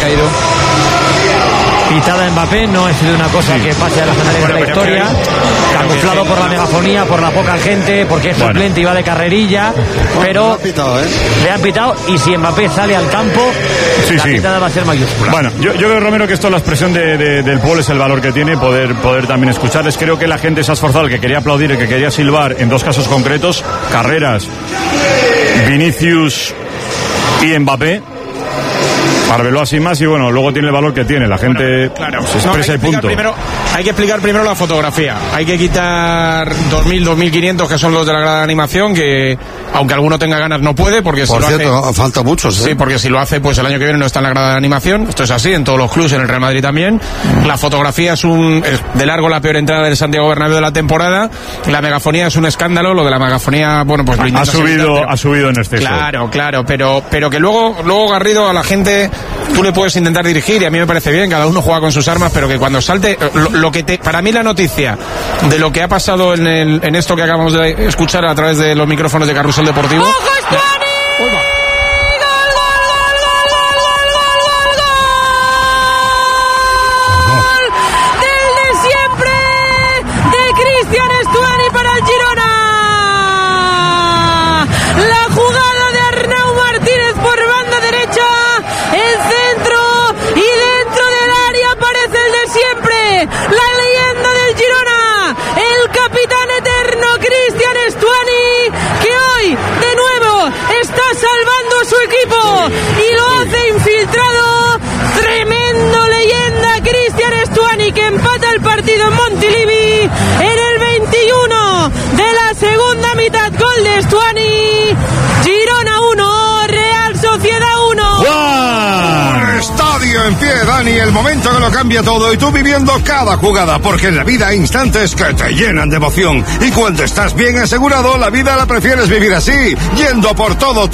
caído. Pitada Mbappé, no es de una cosa que pase a las anales de la historia, camuflado por la megafonía, por la poca gente, porque es suplente y va de carrerilla, pero le han pitado, y si Mbappé sale al campo, la pitada va a ser mayúscula. Bueno, yo creo, Romero, que esto, la expresión del pueblo es el valor que tiene, poder también escucharles. Creo que la gente se ha esforzado, el que quería aplaudir, el que quería silbar, en dos casos concretos, Carreras, Vinicius y Mbappé. Parveló así más y bueno, luego tiene el valor que tiene. La gente se expresa y punto. Hay que explicar primero la fotografía. Hay que quitar 2.000, 2.500 que son los de la grada de animación, que aunque alguno tenga ganas no puede, porque por cierto, falta muchos. Sí, porque si lo hace, pues el año que viene no está en la grada de animación. Esto es así en todos los clubes, en el Real Madrid también. La fotografía es de largo la peor entrada del Santiago Bernabéu de la temporada. La megafonía es un escándalo. Lo de la megafonía, bueno, pues ha subido en exceso. Claro, pero que luego Garrido, a la gente tú le puedes intentar dirigir, y a mí me parece bien, cada uno juega con sus armas, pero que cuando salte para mí la noticia de lo que ha pasado en esto que acabamos de escuchar a través de los micrófonos de Carrusel Deportivo. ¡Ojo, Stuani! La leyenda del Girona, el capitán eterno Cristian Stuani, que hoy de nuevo está salvando a su equipo y lo hace infiltrado. Tremendo leyenda Cristian Stuani, que empata el partido en Montilivi en el 21 de la segunda mitad. Gol de Stuani. Girona 1, Real Sociedad 1. Estadio en pie, Dani, el momento que lo cambia todo, y tú viviendo cada jugada, porque en la vida hay instantes que te llenan de emoción, y cuando estás bien asegurado, la vida la prefieres vivir así, yendo por todo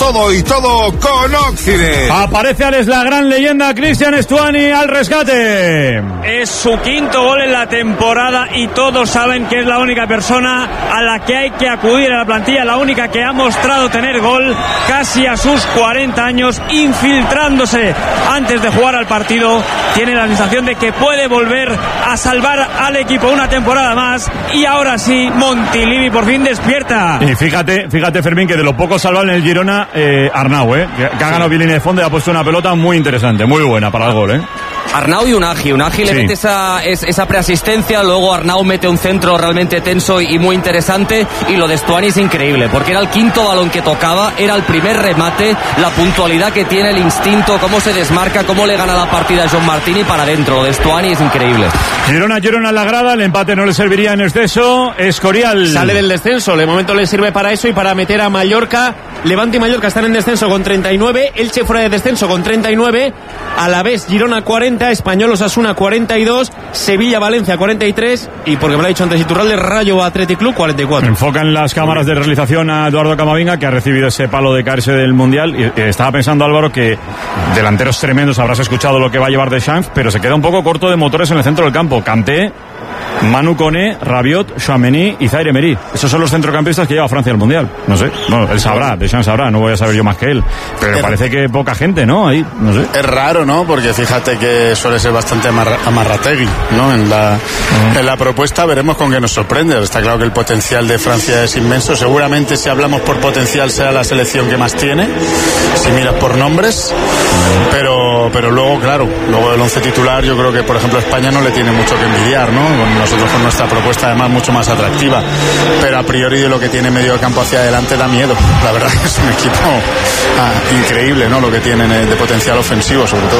con Occident. Aparece la gran leyenda Cristian Stuani al rescate. Es su quinto gol en la temporada y todos saben que es la única persona a la que hay que acudir a la plantilla, la única que ha mostrado tener gol casi a sus 40 años, infiltrándose antes de jugar al partido. Tiene la sensación de que puede volver a salvar al equipo una temporada más, y ahora sí, Montilivi por fin despierta. Y fíjate, Fermín, que de lo poco salvable en el Girona, Arnau, que ha ganado bien línea de fondo y ha puesto una pelota muy interesante, muy buena para el gol, Arnau y Unagi le mete esa preasistencia, luego Arnau mete un centro realmente tenso y muy interesante, y lo de Stuani es increíble, porque era el quinto balón que tocaba, era el primer remate, la puntualidad que tiene, el instinto, cómo se desmarca, cómo le gana la partida a John Martini para adentro. Lo de Stuani es increíble. Girona en la grada, el empate no le serviría en exceso. Escorial sale del descenso, de momento le sirve para eso y para meter a Mallorca. Levante y Mallorca están en descenso con 39, Elche fuera de descenso con 39, Alavés Girona 40, Español Osasuna 42, Sevilla Valencia 43, y porque me lo ha dicho antes Iturralde, Rayo Athletic Club 44. Enfocan las cámaras de realización a Eduardo Camavinga, que ha recibido ese palo de caerse del Mundial, y estaba pensando, Álvaro, que delanteros tremendos, habrás escuchado lo que va a llevar Deschamps, pero se queda un poco corto de motores en el centro del campo. Kanté, Manu Koné, Rabiot, Tchouaméni y Zaire Emery. Esos son los centrocampistas que lleva Francia al Mundial. No sé, él sabrá, Deschamps sabrá, no voy a saber yo más que él. Pero parece que poca gente, ¿no? Ahí, no sé. Es raro, ¿no? Porque fíjate que suele ser bastante amarrategui, ¿no? En la propuesta veremos con qué nos sorprende. Está claro que el potencial de Francia es inmenso. Seguramente, si hablamos por potencial, sea la selección que más tiene, si miras por nombres. Pero luego, claro, luego del 11 titular, yo creo que, por ejemplo, España no le tiene mucho que envidiar, ¿no? Nosotros con nuestra propuesta, además, mucho más atractiva. Pero a priori, de lo que tiene medio campo hacia adelante da miedo. La verdad es un equipo increíble, ¿no? Lo que tienen de potencial ofensivo, sobre todo.